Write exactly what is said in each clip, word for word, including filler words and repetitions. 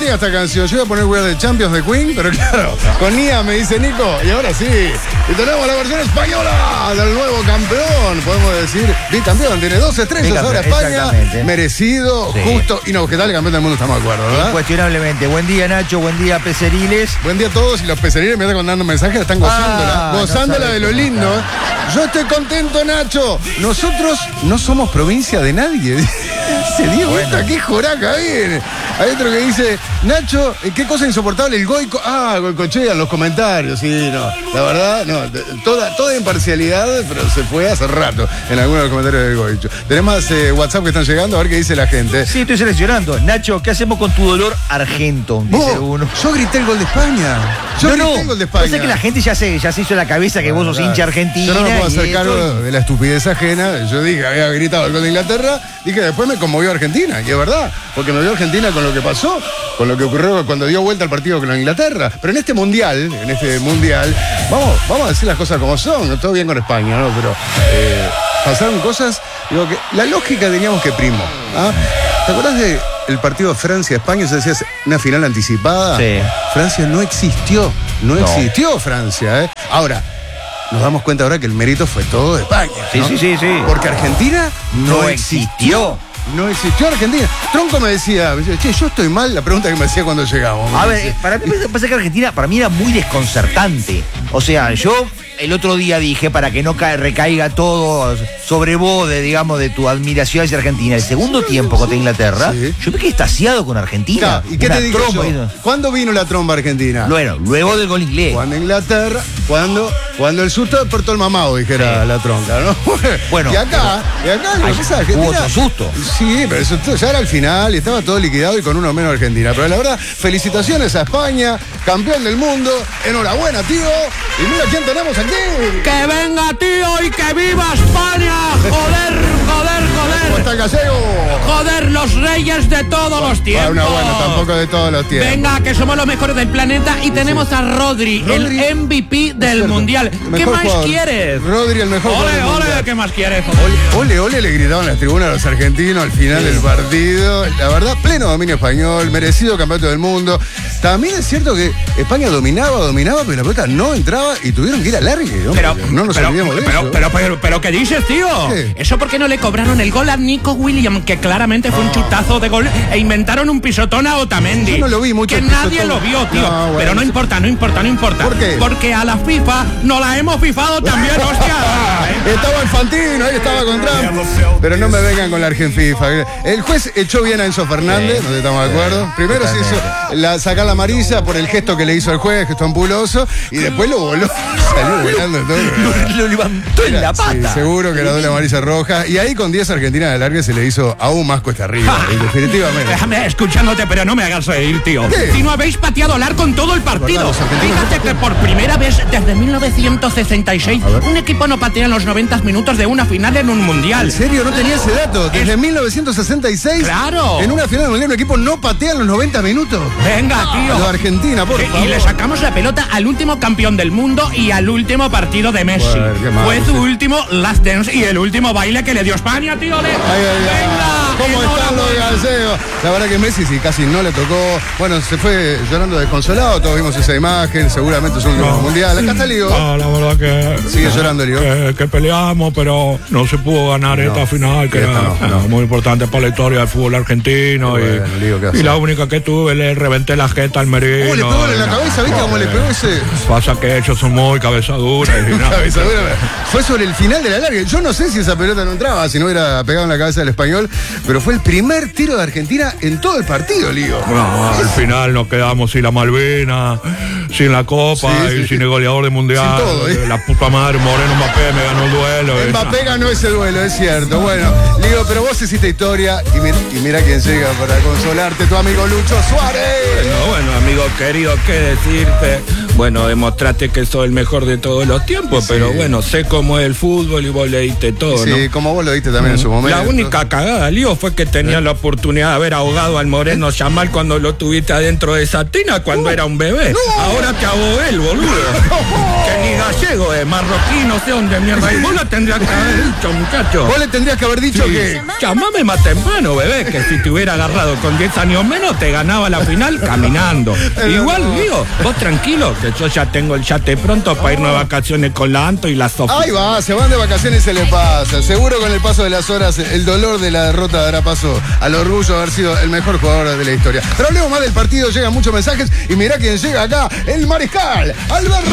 ponía esta canción. Yo iba a poner We Are the Champions de Queen, pero claro, con Nia me dice Nico, y ahora sí. Y tenemos la versión española del nuevo campeón, podemos decir, bicampeón, tiene dos estrellas ahora España, merecido, sí. justo, inobjetable campeón del mundo, estamos de acuerdo, ¿verdad? Incuestionablemente. Buen día, Nacho, buen día, Peceriles. Buen día a todos, y los Peceriles me están mandando mensajes, están gozándola, ah, gozándola no de lo lindo. ¿eh? Yo estoy contento, Nacho. Nosotros no somos provincia de nadie. Se dio cuenta, bueno. Qué joraca viene. Hay otro que dice, Nacho, qué cosa insoportable el Goico. Ah, Goicochea en los comentarios, sí, no. La verdad, no, toda, toda imparcialidad, pero se fue hace rato en algunos de los comentarios del Goicho. Tenemos eh, WhatsApp que están llegando, a ver qué dice la gente. Sí, estoy seleccionando. Nacho, ¿qué hacemos con tu dolor argento? Dice oh, uno. Yo grité el gol de España. Yo no, grité no, el gol de España. Yo sé que la gente ya se, ya se hizo la cabeza que vos sos hincha argentina. Yo no me puedo hacer esto... cargo de la estupidez ajena. Yo dije, había gritado el gol de Inglaterra, dije, después me conmovió Argentina, y es verdad, porque me vio Argentina con lo que pasó, con lo que ocurrió cuando dio vuelta el partido con la Inglaterra. Pero en este mundial, en este mundial, vamos, vamos a decir las cosas como son, todo bien con España, ¿no? Pero eh, pasaron cosas, digo que la lógica teníamos que primo. ¿Ah? ¿Te acordás de el partido de Francia-España? Se decía una final anticipada. Sí. Francia no existió, no, no. existió Francia, ¿eh? Ahora, nos damos cuenta ahora que el mérito fue todo de España, ¿no? Sí, sí, sí, sí. Porque Argentina no, no existió. existió. No existió Argentina. Tronco me decía, che, yo estoy mal, la pregunta que me hacía cuando llegamos. A ver, dice. para mí me pasa que Argentina para mí era muy desconcertante. O sea, yo el otro día dije, para que no cae, recaiga todo sobre vos, de, digamos, de tu admiración hacia Argentina. El segundo sí, tiempo contra Inglaterra, sí. yo me quedé extasiado con Argentina. Claro, ¿y qué Una te digo tromba, yo? ¿Cuándo vino la tromba argentina? Bueno, luego del gol inglés. Cuando Inglaterra, cuando, cuando el susto despertó el mamado, dijera sí. la tronca, ¿no? Bueno, y acá, pero, y acá, ay, ¿qué sabes? hubo otro susto. Sí, pero eso ya era al final y estaba todo liquidado y con uno menos Argentina. Pero la verdad, felicitaciones a España, campeón del mundo. Enhorabuena, tío. Y mira quién tenemos aquí. ¡Que venga, tío, y que viva España! ¡Joder, joder, joder! ¿Cómo está el gallego? ¡Joder, los reyes de todos los tiempos! Bueno, bueno, tampoco de todos los tiempos. Venga, que somos los mejores del planeta y tenemos sí. a Rodri, Rodri, el M V P del Mundial. ¿Qué más jugador. quieres? Rodri, el mejor ole, jugador ole, ole, ¿qué más quieres? Ole, ole, ole, le gritaban las tribunas a los argentinos al final sí. del partido. La verdad, pleno dominio español, merecido campeonato del mundo. También es cierto que España dominaba, dominaba, pero la pelota no entraba y tuvieron que ir al largue, ¿no? Pero, no nos pero, olvidemos de pero, eso. Pero, pero, pero, pero, ¿qué dices, tío? ¿Qué? ¿Eso por qué no le cobraron el gol a Nico Williams, que claramente fue un chutazo de gol, e inventaron un pisotón a Otamendi? Yo no lo vi mucho. Que nadie lo vio, tío. No, bueno, pero no importa, no importa, no importa. ¿Por qué? Porque a la FIFA no la hemos fifado también, hostia. Estaba Infantino, ahí estaba con Trump. Pero no me vengan con la Argenfifa. El juez echó bien a Enzo Fernández, sí. no estamos de acuerdo. Primero se hizo la, sacar la amarilla por el gesto que le hizo el juez, gesto ampuloso, y después lo voló. Salió volando todo. Lo, lo levantó en la pata. Sí, seguro que la doble amarilla roja. Y ahí con diez Argentina de largue se le hizo aún más cuesta arriba. Ah, definitivamente. Déjame escuchándote, pero no me hagas reír, tío. ¿Qué? Si no habéis pateado al arco en todo el partido. Fíjate que por primera vez desde mil novecientos sesenta y seis un equipo no patea en los noventa minutos de una final en un mundial. ¿En serio? No tenía ese dato. Desde es... mil novecientos sesenta y seis. Claro. En una final mundial un equipo no patea en los noventa minutos. Venga, tío. Lo Argentina, por y, favor. Y le sacamos la pelota al último campeón del mundo y al último partido de Messi. Bueno, Fue su sí. último last dance y el último baile que le dio España, tío. Le... Ay, ay, ay. Venga. ¿Cómo están los gallegos? La verdad que Messi sí casi no le tocó. Bueno, se fue llorando desconsolado. Todos vimos esa imagen. Seguramente es un no. mundial. Acá está Lío. No, la verdad que... Sigue llorando, Lío. Que, que peleamos, pero no se pudo ganar no, esta final, que era no, no. muy importante para la historia del fútbol argentino. Bueno, y, Lío, y la única que tuve, le reventé la jeta al Merino. ¿Cómo le pegó en la cabeza? ¿Viste cómo le pegó ese? Pasa que ellos son muy cabezaduras. Y no. Cabezadura. Fue sobre el final de la larga. Yo no sé si esa pelota no entraba, si no hubiera pegado en la cabeza del español, pero fue el primer tiro de Argentina en todo el partido, Lío. No, al final nos quedamos sin la Malvina, sin la Copa sí, y sí. sin el goleador del Mundial. Sin todo, ¿eh? La puta madre, Moreno Mbappé me ganó el duelo. Mbappé esa. ganó ese duelo, es cierto. Bueno, Lío, pero vos hiciste historia y mira, y mira quién llega para consolarte, tu amigo Lucho Suárez. Bueno, bueno, amigo querido, ¿qué decirte? bueno, demostraste que sos el mejor de todos los tiempos, sí. Pero bueno, sé cómo es el fútbol y vos le diste todo, sí, ¿no? Sí, como vos lo diste también mm. en su momento. La única cagada, Lío, fue que tenía ¿Eh? la oportunidad de haber ahogado al Moreno ¿Eh? Yamal cuando lo tuviste adentro de esa tina cuando no. era un bebé. No. Ahora te ahogó él, boludo. No. Que ni gallego es, marroquí, no sé dónde mierda. Y vos lo tendrías que haber dicho, muchacho. Vos le tendrías que haber dicho sí. que... Llamame más temprano, bebé, que si te hubiera agarrado con diez años menos, te ganaba la final caminando. Igual, Lío, vos tranquilo, que yo ya tengo el yate pronto para irnos de vacaciones con la Anto y la Sofía. Ahí va, se van de vacaciones y se le pasa. Seguro con el paso de las horas, el dolor de la derrota dará paso al orgullo de haber sido el mejor jugador de la historia. Pero hablemos más del partido, llegan muchos mensajes y mirá quién llega acá, el Mariscal, Alberto.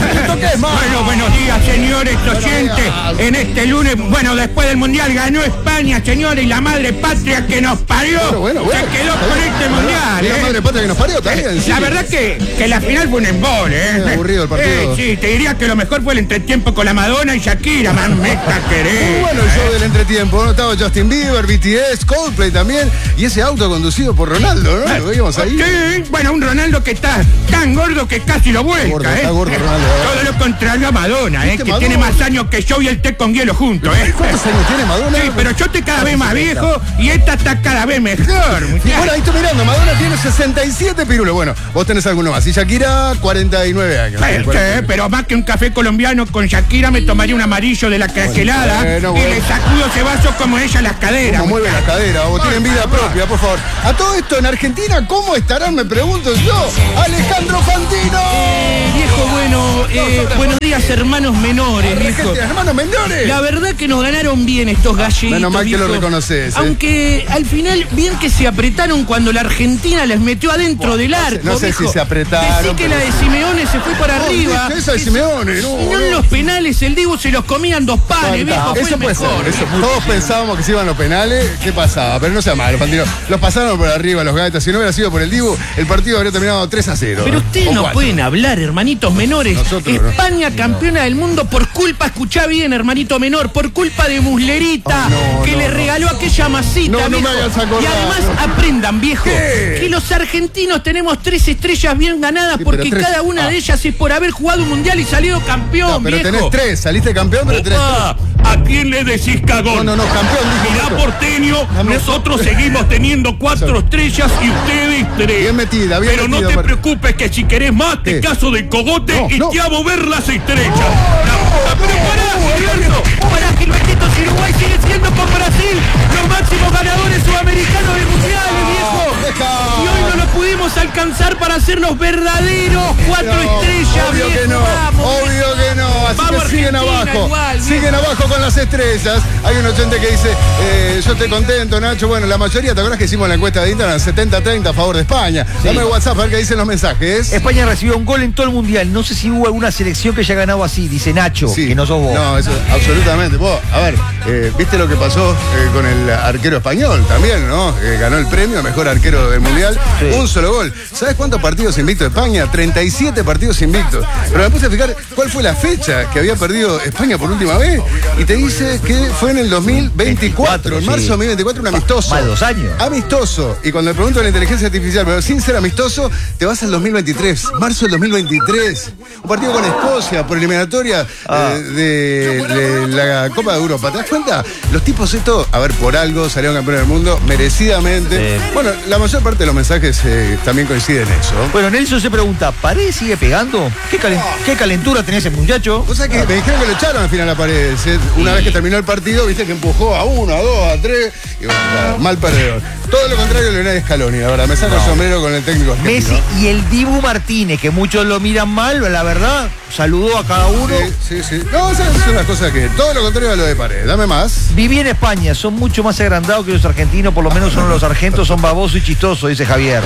Bueno, buenos días, señores oyentes. En este lunes, bueno, después del Mundial ganó España, señores, y la madre patria que nos parió. Bueno, bueno, bueno. Se quedó con este Mundial. Y la ¿eh? madre patria que nos parió también. Eh, sí. La verdad que, que la final fue un embole, ¿eh? Muy aburrido el partido. Eh, sí, te diría que lo mejor fue el entretiempo con la Madonna y Shakira, mameta querés. Muy bueno el show del entretiempo, ¿no? Estaba Justin Bieber, B T S, Coldplay también, y ese auto conducido por Ronaldo, ¿no? Lo veíamos ahí. Sí, bueno, un Ronaldo que está tan gordo que casi lo vuelca, gordo, ¿eh? Está gordo Ronaldo. ¿eh? Todo lo contrario a Madonna, ¿eh? Que Madonna? tiene más años que yo y el té con hielo juntos, ¿eh? ¿Cuántos años tiene Madonna? Sí, pero yo estoy cada vez más viejo y esta está cada vez mejor. Y bueno, ahí estoy mirando, Madonna tiene sesenta y siete pirulos. Bueno, vos tenés alguno más. Y Shakira, cuarenta y nueve años. Eh, sí, pero más que un café colombiano con Shakira me tomaría un amarillo de la craquelada bueno, bueno, y le sacudo ese vaso como ella las caderas. Como mueve las caderas, o tienen vida propia, por favor. A todo esto en Argentina, ¿cómo estarán? Me pregunto yo. Alejandro Fantino. Eh, viejo, bueno, eh, buenos días, hermanos menores, viejo. Hermanos menores. La verdad que nos ganaron bien estos gallitos. Menos mal que viejo. lo reconoces. ¿eh? Aunque al final, bien que se apretaron cuando la Argentina les metió adentro bueno, del arco. No sé, no sé si se apretaron. Decí que la de Simeone se fue para no, arriba. Esa de Simeone, no. Y no en los penales, el Dibu se los comían dos panes, viejo. Eso puede mejor, ser. Eso, todos pensábamos que se iban los penales. ¿Qué pasaba? Pero no sea malo, Fantino. Los pasaron por arriba los gatas. Si no hubiera sido por el Dibu, el partido habría terminado tres a cero. Pero ustedes no pueden hablar, hermanitos menores. Nosotros, España, no. campeona del mundo por culpa, escuchá bien, hermanito menor, por culpa de Muslerita, oh, no, que no, le regaló no. aquella masita, no, viejo. No me hagas acordar, y además no. aprendan, viejo, ¿Qué? que los argentinos tenemos tres estrellas bien ganadas sí, porque tres... cada una ah. de ellas es por haber jugado un mundial y salido campeón, no, pero viejo. tenés tres, saliste campeón, pero tenés tres. ¿A quién le decís cagón? No, no, no, campeón. Mirá, porteño, nosotros seguimos teniendo cuatro estrellas y ustedes tres. Bien metida, bien Pero metida, no te Mar... preocupes que si querés más, te caso de cogote no, y no. te hago ver las estrellas. No, no, pero pará, Gilberto, pará, Gilbertitos, Uruguay sigue siendo con Brasil los máximos ganadores sudamericanos de mundiales, viejo. Y hoy no lo pudimos alcanzar para hacer los verdaderos cuatro no, estrellas, obvio viejo. Que no, vamos, obvio que no, así vamos que siguen abajo. Igual, siguen abajo con las estrellas. Hay un oyente que dice, eh, yo estoy contento, Nacho. Bueno, la mayoría, ¿te acuerdas que hicimos la encuesta de Instagram? setenta treinta a favor de España. Sí. Dame el WhatsApp a ver qué dicen los mensajes. España recibió un gol en todo el mundial. No sé si hubo alguna selección que haya ganado así, dice Nacho, sí. que no sos vos. No, eso, absolutamente. Vos, a ver, eh, ¿viste lo que pasó eh, con el arquero español también, no? Eh, ganó el premio a mejor arquero del mundial. Sí. Un solo gol. ¿Sabes cuántos partidos invicto España? treinta y siete partidos invictos. Pero me puse a fijar cuál fue la fecha que había perdido España por última vez. Y te dice que fue en el dos mil veinticuatro, en marzo de dos mil veinticuatro, un amistoso. Más de dos años. Amistoso. Y cuando le pregunto a la inteligencia artificial, pero sin ser amistoso, te vas al dos mil veintitrés. Marzo del dos mil veintitrés. Un partido con Escocia por eliminatoria ah. eh, de, de la Copa de Europa. ¿Te das cuenta? Los tipos estos, a ver, por algo salieron campeones del mundo, merecidamente. Sí. Bueno, la mayor parte de los mensajes eh, también coinciden en eso. Bueno, Nelson se pregunta, ¿Paredes sigue pegando? ¿Qué, calen ¿Qué calentura tenía ese muchacho? O sea que me dijeron que lo echaron al final a Paredes. ¿eh? Una sí. vez que terminó el partido, viste que empujó a uno, a dos, a tres. Y bueno, nada, mal perdedor. Todo lo contrario a Leonel Scaloni, la verdad. Me saco no. el sombrero con el técnico argentino. Messi y el Dibu Martínez, que muchos lo miran mal, la verdad, saludó a cada uno. Sí, sí, sí. No, esa es una cosa que todo lo contrario a lo de Paredes. Dame más. Viví en España, son mucho más agrandados que los argentinos, por lo menos son los argentos, son babosos y chistosos, dice Javier.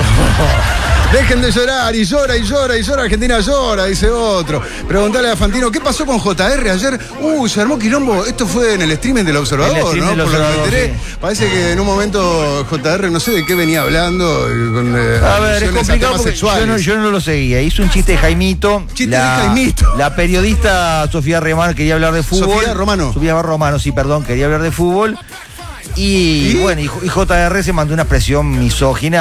Dejen de llorar, y llora, y llora, y llora, Argentina llora, dice otro. Preguntale a Fantino, ¿qué pasó con J R ayer? Uy, se armó quilombo. Esto fue en el streaming del Observador, ¿no? Del Por observador, lo que me enteré. Sí. Parece que en un momento J R no sé de qué venía hablando. Con, eh, a ver, es complicado porque yo no, yo no lo seguía. Hizo un chiste de Jaimito. Chiste la, de Jaimito. La periodista Sofía Romano quería hablar de fútbol. Sofía Romano. Sofía Romano, sí, perdón, quería hablar de fútbol. Y, ¿Y? bueno, y, y J R se mandó una expresión misógina bastante.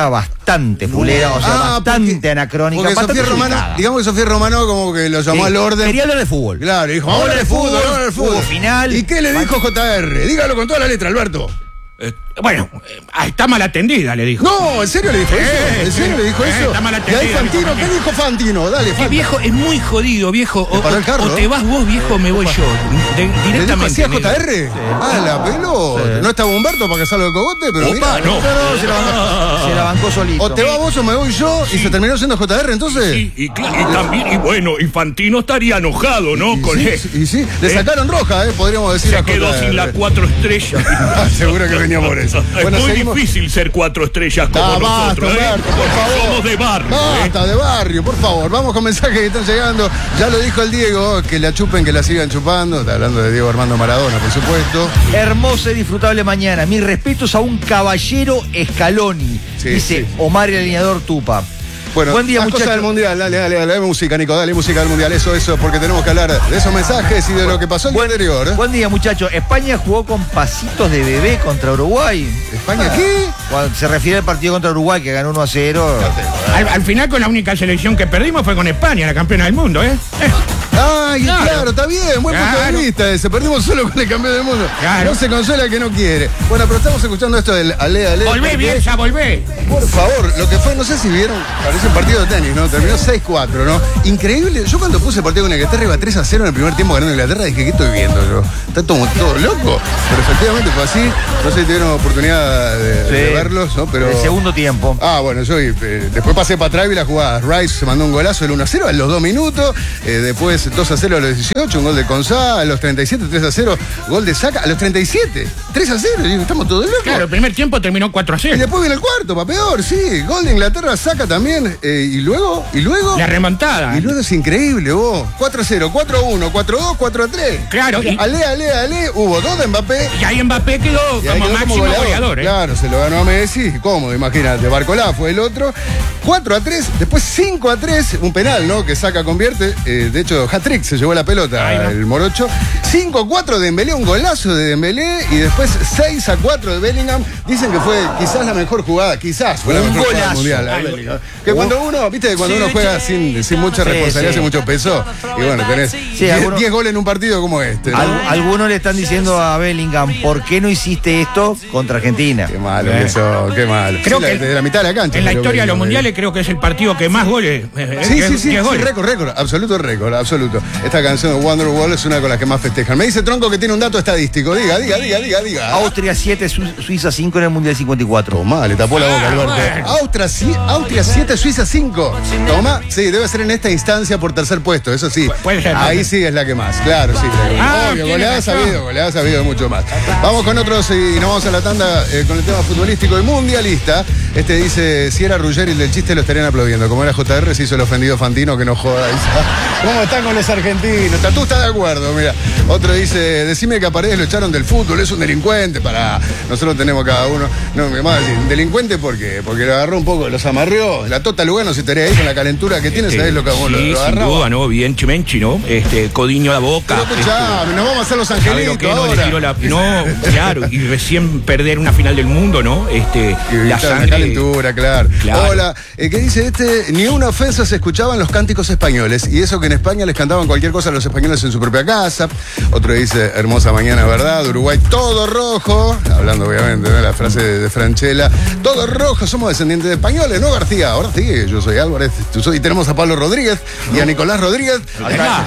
bastante fulera, o sea, Ah, bastante porque- anacrónica. Porque bastante Sofía Romano, ubicada. digamos que Sofía Romano como que lo llamó Sí, al orden. Quería hablar de fútbol. Claro, dijo, Vamos a ahora de fútbol, fútbol, ahora de fútbol. hubo final. ¿Y qué le dijo J R? Dígalo con toda la letra, Alberto. Eh, bueno, eh, ah, está mal atendida, le dijo. No, ¿en serio le dijo eso? Eh, ¿En serio sí. le dijo Eh, eso? está mal Y ahí atendida, Fantino, dijo ¿qué dijo Fantino? Dale, Eh, Fantino. viejo, es muy jodido, viejo. O, ¿Te paró el carro? o te vas vos, viejo, me voy yo. De- ¿Le dijo directamente. así a amigo. J R? Ah, la pelota. No estaba Humberto para casarlo de cogote, pero Opa, mira. no. No, se la bancó, se la bancó solito. O te vas vos o me voy yo y se terminó siendo J R entonces. Y, y, cla- y también, y bueno, y Fantino estaría enojado, ¿no? Y Con sí, eso. y sí, le sacaron roja, eh, podríamos decir. Se a quedó J R. sin las cuatro estrellas. Ah, seguro que venía por eso. Es Bueno, muy seguimos. difícil ser cuatro estrellas como Ah, basta, nosotros, ¿eh? Humberto, por Porque favor. somos de barrio, ¿eh? Basta, de barrio, por favor. Vamos con mensajes que están llegando. Ya lo dijo el Diego, que la chupen, que la sigan chupando. Está hablando de Diego Armando Maradona, por supuesto. Hermosa y disfrutable mañana. Mis respetos a un caballero Scaloni. Sí, dice sí. Omar el alineador Tupa. Bueno, Buen día, más cosas muchachos. del Mundial. Dale, dale, dale, dale música, Nico, dale música del Mundial. Eso, eso, porque tenemos que hablar de esos mensajes y de lo que pasó el día anterior. ¿eh? Buen día, muchachos. España jugó con pasitos de bebé contra Uruguay. ¿España qué? Cuando se refiere al partido contra Uruguay, que ganó uno a cero. Al, al final, con la única selección que perdimos fue con España, la campeona del mundo, ¿eh? Eh, Ay, claro, Claro. está bien, buen punto de Claro. vista ese. Perdimos solo con el campeón del mundo. Claro. No se consuela el que no quiere. Bueno, pero estamos escuchando esto del Ale, Ale. Volvé, Bielsa, volvé. Por favor, lo que fue, no sé si vieron, parece un partido de tenis, ¿no? Terminó seis cuatro, ¿no? Increíble. Yo cuando puse el partido con Inglaterra iba tres a cero en el primer tiempo ganando Inglaterra, dije, ¿qué estoy viendo yo? Está todo, todo loco. Pero efectivamente fue así. No sé si tuvieron oportunidad de, de Sí. verlos, ¿no? Pero. El segundo tiempo. Ah, bueno, yo eh, después pasé para atrás y vi la jugada. Rice se mandó un golazo, el uno a cero a los dos minutos. Eh, después dos a cero a los dieciocho, un gol de Consá. A los treinta y siete, tres a cero, gol de Saca. A los treinta y siete, tres a cero. Digo, estamos todos locos. Claro, el primer tiempo terminó cuatro a Y cero. después viene el cuarto, para peor, sí. Gol de Inglaterra, Saca también. eh, y luego, y luego. La remontada. Y luego es increíble, vos. cuatro a cero, cuatro a uno, cuatro a dos, cuatro a tres. Claro, y- Ale, ale, ale. Hubo dos de Mbappé. Y ahí Mbappé quedó Y ahí como quedó máximo goleador, ¿eh? Claro, se lo ganó a Messi. Cómodo, imagínate. Barcolá fue el otro. cuatro a tres, después cinco a tres, un penal, ¿no? Que Saca convierte. Eh, de hecho, hat-trick, se llevó la pelota Ahí va. el morocho. cinco a cuatro de Dembélé, un golazo de Dembélé. Y después seis a cuatro de Bellingham. Dicen que fue quizás la mejor jugada, quizás fue la Un mejor jugada golazo. mundial. la de Ay, Bellingham. Que cuando uno, viste, que cuando uno juega sin, sin mucha Sí, responsabilidad, sí. sin mucho peso. Y bueno, tenés Sí, algunos- diez goles en un partido como este. ¿no? Al- algunos le están diciendo a Bellingham, ¿por qué no hiciste esto contra Argentina? Qué malo Eh. que eso, qué malo. Creo Sí, que la- de la mitad de la cancha. En la creo historia de que- los mundiales creo que es el partido que más goles. eh, Sí, diez- sí, sí, diez sí, goles. récord, récord, absoluto récord, absoluto. Esta canción de Wonderwall es una con las que más festejan. Me dice Tronco que tiene un dato estadístico. Diga, diga, diga, diga, diga. Austria siete, Su- Suiza cinco en el Mundial cincuenta y cuatro. Tomá, le tapó la boca, Ah, Alberto. bueno. Austria, sí, Austria siete, Suiza cinco. Toma, sí, debe ser en esta instancia por tercer puesto, eso sí. puede ser, Ahí puede sí es la que más, claro, sí. la que más. Ah, Obvio, tiene goleada razón. sabido, goleada sabido mucho más. Vamos con otros y nos vamos a la tanda eh, con el tema futbolístico y mundialista. Este dice, si era Ruggeri el del chiste lo estarían aplaudiendo. Como era J R, se hizo el ofendido Fantino, que no joda. Dice, "Ah, ¿cómo están con los argentinos? Tatú está de acuerdo, mira. Otro dice, decime que a Paredes lo echaron del fútbol, es un delincuente. Para nosotros tenemos cada uno. No, me va a decir, delincuente ¿por qué? Porque lo agarró un poco, los amarrió. La Tota Lugano, si estaría ahí con la calentura que tiene, ¿sabés lo que vos lo, Sí, lo sin agarraba? duda, ¿no? Bien Chimenchi, ¿no? Este, codiño a la boca. Pero escuchame, nos vamos a hacer los ¿Sabe lo angelitos que no le ahora. tiró la.? No, claro, y recién perder una final del mundo, ¿no? Este, Y la la sangre. calentura, claro. Claro. Hola, eh, ¿qué dice este? Ni una ofensa se escuchaban los cánticos españoles. Y eso que en España les cantaban cualquier cosa a los españoles en su propia casa. Otro dice, hermosa mañana, ¿verdad? Uruguay, todo rojo. Hablando obviamente de la frase de, de Franchella. Todo rojo, somos descendientes de españoles, ¿no, García? Ahora sí, yo soy Álvarez. Tú soy- y tenemos a Pablo Rodríguez y a Nicolás Rodríguez. Acá.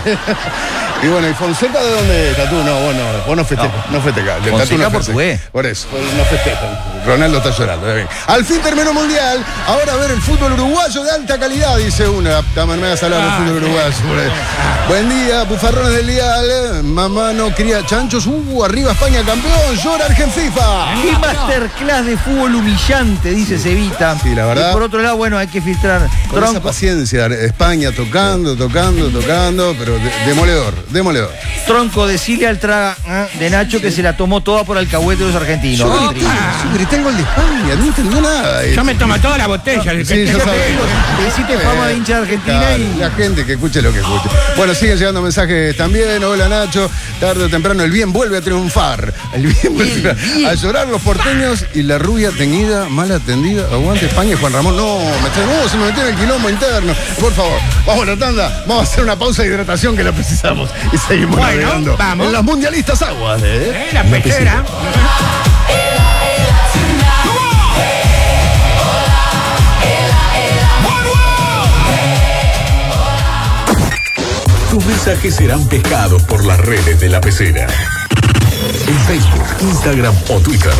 Y bueno, ¿y Fonseca de dónde es? Tatú? No, vos no, vos no festejas. No, festejas. El Fonseca Tatú no portugués. festeja. Por eso, no festejan. Ronaldo está llorando. Bien. Al fin terminó Mundial. Ahora a ver el fútbol uruguayo de alta calidad, dice una. También me vas a hablar del fútbol uruguayo. por ahí. Buen día, bufarrones del dial. Mamá no cría chanchos. Uh, arriba España campeón. Llora Argenfifa. Qué masterclass de fútbol humillante, dice Cevita. Sí, la verdad. Y por otro lado, bueno, hay que filtrar Con esa Tronco. paciencia, España tocando, tocando, tocando, pero de- demoledor. demoledor. Tronco, decile al traga ¿eh? de Nacho que se la tomó toda por alcahuete de los argentinos. Yo grité, yo grité el gol de España, no entendió nada. Yo me tomo toda la botella. el que Sí, tenga ya que- sabemos. Le hiciste fama de hincha de Argentina Claro, y... la gente que escuche lo que escuche. Bueno, siguen llegando mensajes también. Hola Nacho, tarde o temprano el bien vuelve a triunfar. El bien vuelve a, a llorar los porteños y la rubia teñida, mal atendida. Aguante España y Juan Ramón. No, me está, no, se me metió en el quilombo interno. Por favor, vamos a la tanda, vamos a hacer una pausa de hidratación que la precisamos. Y seguimos Bueno, navegando vamos. en las mundialistas aguas de Eh, la pecera. Tus mensajes serán pescados por las redes de la pecera. En Facebook, Instagram o Twitter.